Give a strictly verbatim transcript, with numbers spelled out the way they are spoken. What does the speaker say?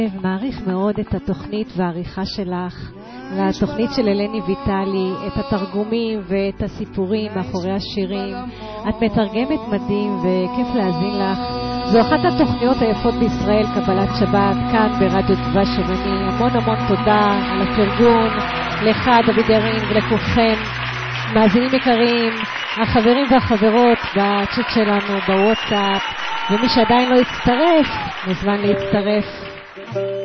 מעריך מאוד את התוכנית והעריכה שלך, והתוכנית של אלני ויטלי, את התרגומים ואת הסיפורים מאחורי השירים. את מתרגמת מדהים וכיף להאזין לך. זו אחת התוכניות היפות בישראל, קבלת שבת, כאן ברדיו דבש ימני. המון המון תודה על התרגון, לך דוד ירין ולכולכם, מאזינים יקרים, החברים והחברות בצ'אט שלנו, בוואטסאפ, ומי שעדיין לא יצטרף, מוזמן להצטרף.